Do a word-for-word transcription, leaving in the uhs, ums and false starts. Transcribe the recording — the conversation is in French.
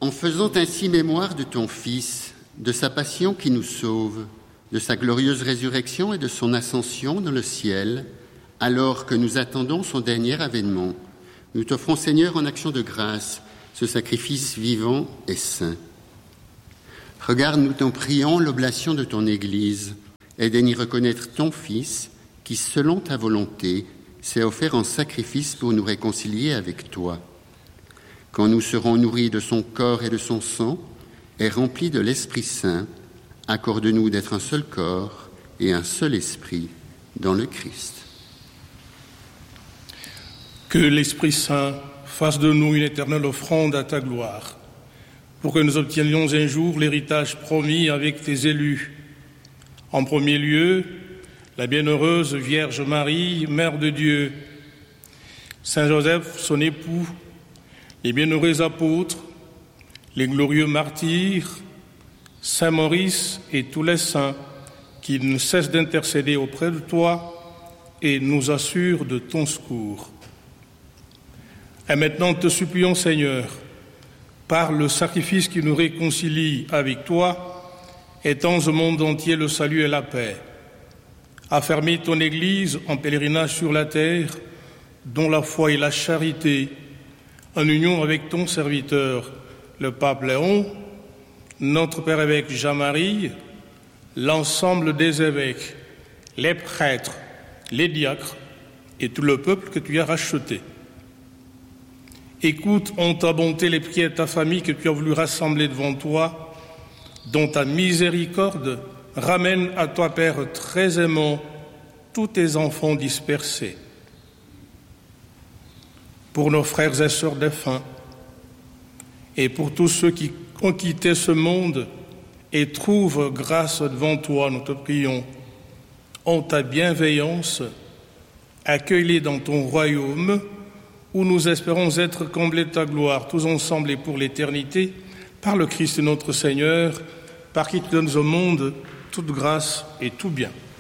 En faisant ainsi mémoire de ton Fils, de sa passion qui nous sauve, de sa glorieuse résurrection et de son ascension dans le ciel, alors que nous attendons son dernier avènement, nous t'offrons, Seigneur, en action de grâce, ce sacrifice vivant et saint. Regarde, nous t'en prions, l'oblation de ton Église, et daignes y reconnaître ton Fils, qui, selon ta volonté, s'est offert en sacrifice pour nous réconcilier avec toi. Quand nous serons nourris de son corps et de son sang, et remplis de l'Esprit Saint, accorde-nous d'être un seul corps et un seul esprit dans le Christ. Que l'Esprit Saint fasse de nous une éternelle offrande à ta gloire, pour que nous obtenions un jour l'héritage promis avec tes élus. En premier lieu, la bienheureuse Vierge Marie, Mère de Dieu, Saint Joseph, son époux, les bienheureux apôtres, les glorieux martyrs, Saint Maurice et tous les saints qui ne cessent d'intercéder auprès de toi et nous assurent de ton secours. Et maintenant, te supplions, Seigneur, par le sacrifice qui nous réconcilie avec toi, étends au monde entier le salut et la paix. Affermis ton Église en pèlerinage sur la terre, dont la foi et la charité, en union avec ton serviteur, le pape Léon, notre Père évêque Jean-Marie, l'ensemble des évêques, les prêtres, les diacres et tout le peuple que tu as racheté. Écoute en ta bonté les prières de ta famille que tu as voulu rassembler devant toi, dont ta miséricorde ramène à toi, Père très aimant, tous tes enfants dispersés. Pour nos frères et sœurs défunts, et pour tous ceux qui ont quitté ce monde et trouvent grâce devant toi, nous te prions, en ta bienveillance, accueille-les dans ton royaume, où nous espérons être comblés de ta gloire, tous ensemble et pour l'éternité, par le Christ notre Seigneur, par qui tu donnes au monde toute grâce et tout bien.